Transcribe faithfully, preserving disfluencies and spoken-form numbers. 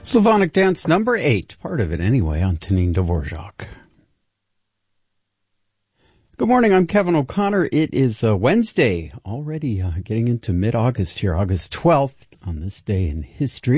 Slavonic Dance number eight, part of it anyway, on Tanin Dvorak. Good morning, I'm Kevin O'Connor. It is uh, Wednesday, already uh, getting into mid-August here, August twelfth, on this day in history.